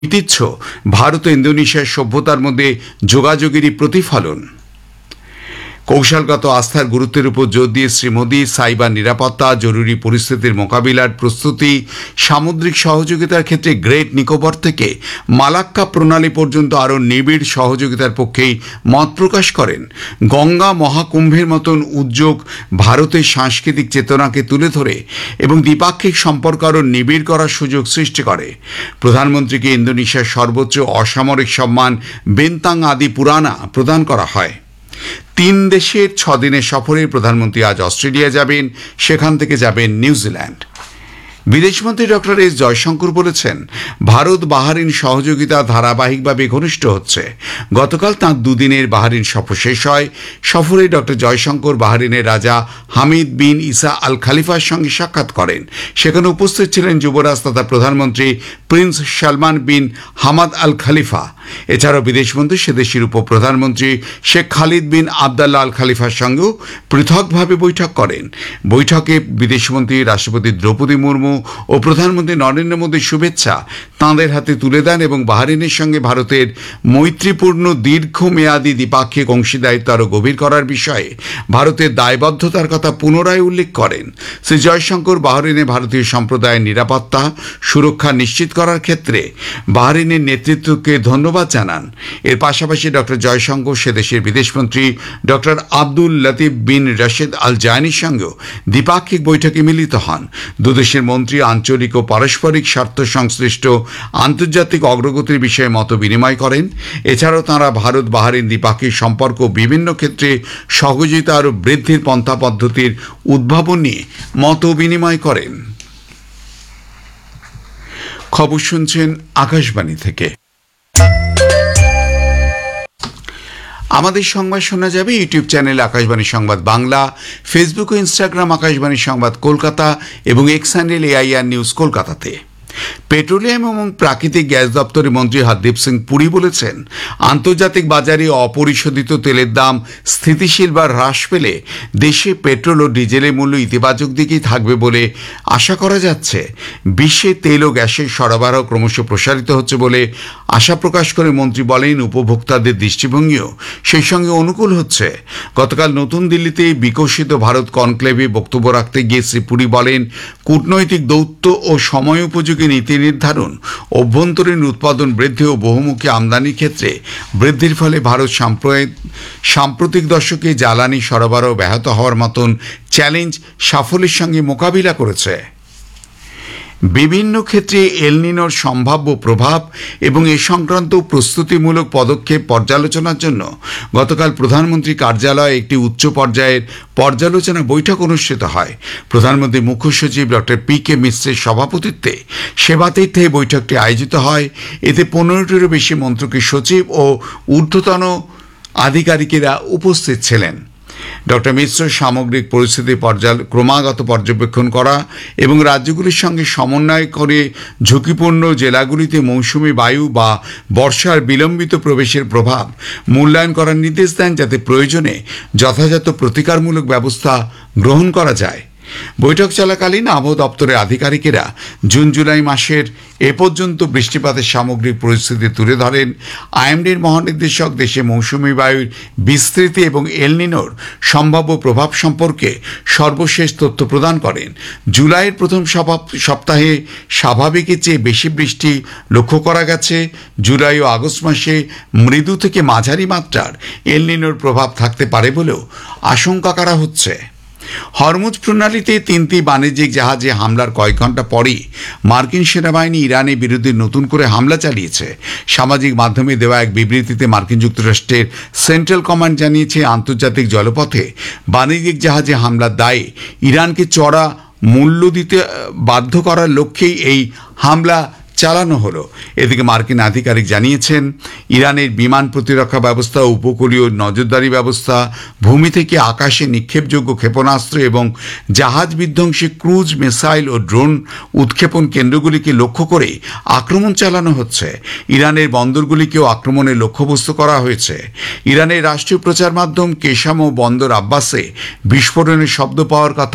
ঐতিহ্য ভারত ও ইন্দোনেশিয়ার সভ্যতার মধ্যে যোগাযোগেরই প্রতিফলন। কৌশলগত আস্থার গুরুত্বের উপর জোর দিয়ে শ্রী মোদী সাইবার নিরাপত্তা, জরুরি পরিস্থিতির মোকাবিলার প্রস্তুতি, সামুদ্রিক সহযোগিতার ক্ষেত্রে গ্রেট নিকোবর থেকে মালাক্কা প্রণালী পর্যন্ত আরও নিবিড় সহযোগিতার পক্ষেই মত প্রকাশ করেন। গঙ্গা মহাকুম্ভের মতন উদ্যোগ ভারতের সাংস্কৃতিক চেতনাকে তুলে ধরে এবং দ্বিপাক্ষিক সম্পর্ক আরও নিবিড় করার সুযোগ সৃষ্টি করে। প্রধানমন্ত্রীকে ইন্দোনেশিয়ার সর্বোচ্চ অসামরিক সম্মান বেন্তাং আদি পুরানা প্রদান করা হয়। 3 দেশের 6 দিনের সফরে প্রধানমন্ত্রী আজ অস্ট্রেলিয়া যাবেন, সেখান থেকে যাবেন নিউজিল্যান্ড। বিদেশমন্ত্রী ডক্টর এস জয়শঙ্কর বলেছেন, ভারত বাহরিন সহযোগিতা ধারাবাহিকভাবে ঘনিষ্ঠ হচ্ছে। গতকাল তাঁর 2 দিনের বাহরিন সফর শেষ হয়। সফরে ডক্টর জয়শঙ্কর বাহরিনের রাজা হামিদ বিন ইসা আল খালিফার সঙ্গে সাক্ষাৎ করেন। সেখানে উপস্থিত ছিলেন যুবরাজ তথা প্রধানমন্ত্রী Prince Salman bin Hamad Al খালিফা। এছাড়াও বিদেশমন্ত্রী সে দেশের উপপ্রধানমন্ত্রী শেখ খালিদ বিন আবদুল্লাহ আল খালিফার সঙ্গেও পৃথকভাবে বৈঠক করেন। বৈঠকে বিদেশমন্ত্রী রাষ্ট্রপতি দ্রৌপদী মুর্মু ও প্রধানমন্ত্রী নরেন্দ্র মোদীর শুভেচ্ছা তাঁদের হাতে তুলে দেন এবং বাহরিনের সঙ্গে ভারতের মৈত্রীপূর্ণ দীর্ঘমেয়াদী দ্বিপাক্ষিক অংশীদারিত্ব আরও গভীর করার বিষয়ে ভারতের দায়বদ্ধতার কথা পুনরায় উল্লেখ করেন। শ্রী জয়শঙ্কর বাহরিনে ভারতীয় সম্প্রদায়ের নিরাপত্তা সুরক্ষা নিশ্চিত করার ক্ষেত্রে বাহরিনের নেতৃত্বকে ধন্যবাদ জানান। এর পাশাপাশি ডক্টর জয়শঙ্কর সে দেশের বিদেশমন্ত্রী ডক্টর আব্দুল লতিফ বিন রশিদ আল জায়ানির সঙ্গেও দ্বিপাক্ষিক বৈঠকে মিলিত হন। দুদেশের মন্ত্রী আঞ্চলিক ও পারস্পরিক স্বার্থ সংশ্লিষ্ট আন্তর্জাতিক অগ্রগতির বিষয়ে মত বিনিময় করেন। এছাড়াও তাঁরা ভারত বাহরিন দ্বিপাক্ষিক সম্পর্ক বিভিন্ন ক্ষেত্রে সহযোগিতা আরও বৃদ্ধির পন্থা পদ্ধতির উদ্ভাবন নিয়ে মত বিনিময় করেন। খবর শুনছেন আকাশবাণী থেকে। আমাদের সংবাদ শোনা যাবে ইউটিউব চ্যানেল আকাশবাণী সংবাদ বাংলা, ফেসবুক ও ইনস্টাগ্রাম আকাশবাণী সংবাদ কলকাতা এবং এক্স হ্যান্ডেল AIR নিউজ কলকাতাতে। পেট্রোলিয়াম এবং প্রাকৃতিক গ্যাস দপ্তরের মন্ত্রী হরদীপ সিং পুরী বলেছেন, আন্তর্জাতিক বাজারে অপরিশোধিত তেলের দাম স্থিতিশীল বা হ্রাস পেলে দেশে পেট্রোল ও ডিজেলের মূল্য ইতিবাচক দিকেই থাকবে বলে আশা করা যাচ্ছে। বিশ্বে তেল ও গ্যাসের সরবরাহ ক্রমশ প্রসারিত হচ্ছে বলে আশা প্রকাশ করে মন্ত্রী বলেন, উপভোক্তাদের দৃষ্টিভঙ্গিও সেই সঙ্গে অনুকূল হচ্ছে। গতকাল নতুন দিল্লিতে বিকশিত ভারত কনক্লেভে বক্তব্য রাখতে গিয়ে শ্রী পুরী বলেন, কূটনৈতিক দৌত্য ও সময় উপযোগী নীতি নির্ধারণ, অভ্যন্তরীণ উৎপাদন বৃদ্ধি ও বহুমুখী আমদানির ক্ষেত্রে বৃদ্ধির ফলে ভারত সাম্প্রতিক দশকে জ্বালানি সরবরাহ ব্যাহত হওয়ার মতন চ্যালেঞ্জ সাফল্যের সঙ্গে মোকাবিলা করেছে। বিভিন্ন ক্ষেত্রে এল নিনোর সম্ভাব্য প্রভাব এবং এ সংক্রান্ত প্রস্তুতিমূলক পদক্ষেপ পর্যালোচনার জন্য গতকাল প্রধানমন্ত্রী কার্যালয়ে একটি উচ্চ পর্যায়ের পর্যালোচনা বৈঠক অনুষ্ঠিত হয়। প্রধানমন্ত্রীর মুখ্য সচিব ডক্টর PK মিশ্রের সভাপতিত্বে সেবাতীর্থে এই বৈঠকটি আয়োজিত হয়। এতে 15টিরও বেশি মন্ত্রকের সচিব ও ঊর্ধ্বতন আধিকারিকেরা উপস্থিত ছিলেন। ডক্টর মিশ্র সামগ্রিক পরিস্থিতি ক্রমাগত পর্যবেক্ষণ করা এবং রাজ্যগুলির সঙ্গে সমন্বয় করে ঝুঁকিপূর্ণ জেলাগুলিতে মৌসুমি বায়ু বা বর্ষার বিলম্বিত প্রবেশের প্রভাব মূল্যায়ন করার নির্দেশ দেন, যাতে প্রয়োজনে যথাযথ প্রতিকারমূলক ব্যবস্থা গ্রহণ করা যায়। বৈঠক চলাকালীন আবহাওয়া দপ্তরের আধিকারিকেরা জুন জুলাই মাসের এ পর্যন্ত বৃষ্টিপাতের সামগ্রিক পরিস্থিতি তুলে ধরেন। IMDর মহানির্দেশক দেশে মৌসুমি বায়ুর বিস্তৃতি এবং এল নিনোর সম্ভাব্য প্রভাব সম্পর্কে সর্বশেষ তথ্য প্রদান করেন। জুলাইয়ের প্রথম সপ্তাহে স্বাভাবিকের চেয়ে বেশি বৃষ্টি লক্ষ্য করা গেছে। জুলাই ও আগস্ট মাসে মৃদু থেকে মাঝারি মাত্রার এল নিনোর প্রভাব থাকতে পারে বলেও আশঙ্কা করা হচ্ছে। হরমুজ প্রণালীতে 3টি বাণিজ্যিক জাহাজে হামলার কয়েক ঘন্টা পরই মার্কিন সেনাবাহিনী ইরানের বিরুদ্ধে নতুন করে হামলা চালিয়েছে। সামাজিক মাধ্যমে দেওয়া এক বিবৃতিতে মার্কিন যুক্তরাষ্ট্রের সেন্ট্রাল কমান্ড জানিয়েছে, আন্তর্জাতিক জলপথে বাণিজ্যিক জাহাজে হামলার দায়ে ইরানকে চড়া মূল্য দিতে বাধ্য করার লক্ষ্যেই এই হামলা চালানো হলো। এদিকে মার্কিন আধিকারিক জানিয়েছেন, ইরানের বিমান প্রতিরক্ষা ব্যবস্থা, উপকূলীয় নজরদারি ব্যবস্থা, ভূমি থেকে আকাশে নিক্ষেপযোগ্য ক্ষেপণাস্ত্র এবং জাহাজ বিধ্বংসী ক্রুজ মিসাইল ও ড্রোন উৎক্ষেপণ কেন্দ্রগুলিকে লক্ষ্য করে আক্রমণ চালানো হচ্ছে। ইরানের বন্দরগুলিকেও আক্রমণের লক্ষ্যবস্তু করা হয়েছে। ইরানের রাষ্ট্রীয় প্রচার মাধ্যম কেশাম ও বন্দর আব্বাসে বিস্ফোরণের শব্দ পাওয়ার কথা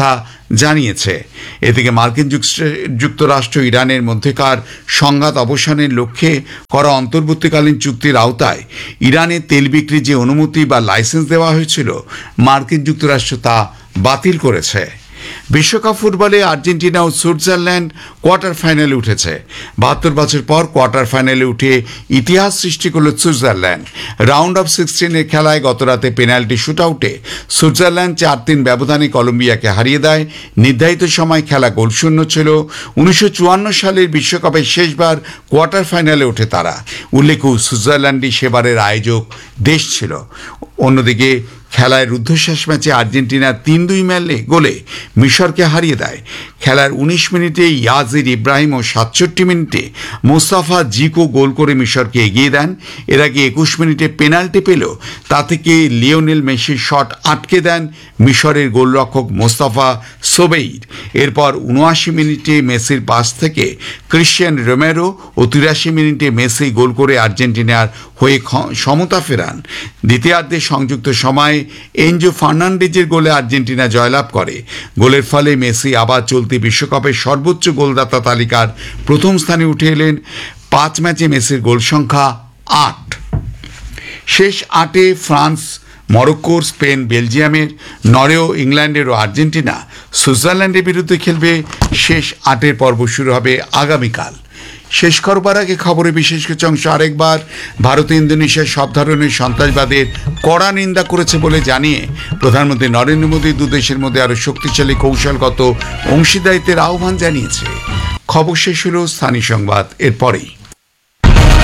জানিয়েছে। এদিকে মার্কিন যুক্তরাষ্ট্র ইরানের মধ্যেকার সংঘাত অবসানের লক্ষ্যে করা অন্তর্বর্তীকালীন চুক্তির আওতায় ইরানের তেল বিক্রির যে অনুমতি বা লাইসেন্স দেওয়া হয়েছিল, মার্কিন যুক্তরাষ্ট্র তা বাতিল করেছে। বিশ্বকাপ ফুটবলে আর্জেন্টিনা ও সুইজারল্যান্ড কোয়ার্টার ফাইনালে উঠেছে। 72 বছর পর কোয়ার্টার ফাইনালে উঠে ইতিহাস সৃষ্টি করল সুইজারল্যান্ড। রাউন্ড অফ 16 খেলায় গতরাতে পেনাল্টি শুটআউটে সুইজারল্যান্ড 4-3 ব্যবধানে কলম্বিয়াকে হারিয়ে দেয়। নির্ধারিত সময় খেলা গোলশূন্য ছিল। 1954 সালের বিশ্বকাপে শেষবার কোয়ার্টার ফাইনালে ওঠে তারা। উল্লেখ্য, সুইজারল্যান্ডই সেবারের আয়োজক দেশ ছিল। অন্যদিকে খেলায় রুদ্ধশ্বাস ম্যাচে আর্জেন্টিনা 3-2 গোলে মিশরকে হারিয়ে দেয়। খেলার 19 মিনিটে ইয়াজির ইব্রাহিম ও 67 মিনিটে মোস্তাফা জিকো গোল করে মিশরকে এগিয়ে দেন। এর আগে 21 মিনিটে পেনাল্টি পেল, তা থেকে লিওনেল মেসির শট আটকে দেন মিশরের গোলরক্ষক মোস্তাফা সোবেইর। এরপর 79 মিনিটে মেসির পাস থেকে ক্রিশ্চিয়ান রোমেরো ও 83 মিনিটে মেসি গোল করে আর্জেন্টিনার হয়ে সমতা ফেরান। দ্বিতীয়ার্ধে সংযুক্ত সময়ে এনজো ফার্নান্ডেজের গোলে আর্জেন্টিনা জয়লাভ করে। গোলের ফলে মেসি আবার চলতি বিশ্বকাপের সর্বোচ্চ গোলদাতা তালিকার প্রথম স্থানে উঠে এলেন। 5 ম্যাচে মেসির গোল সংখ্যা 8। শেষ 8-এ ফ্রান্স, মরক্কো, স্পেন, বেলজিয়ামের, নরওয়ে, ইংল্যান্ডের ও আর্জেন্টিনা সুইজারল্যান্ডের বিরুদ্ধে খেলবে। শেষ 8-এর পর্ব শুরু হবে আগামীকাল। শেষ করবার আগে খবরে বিশেষ কিছু অংশ আরেকবার। ভারত ইন্দোনেশিয়া সব ধরনের সন্ত্রাসবাদের কড়া নিন্দা করেছে বলে জানিয়ে প্রধানমন্ত্রী নরেন্দ্র মোদী দুদেশের মধ্যে আরও শক্তিশালী কৌশলগত অংশীদারিত্বের আহ্বান জানিয়েছে। খবর শেষ হল। স্থানীয় সংবাদ এরপরেই।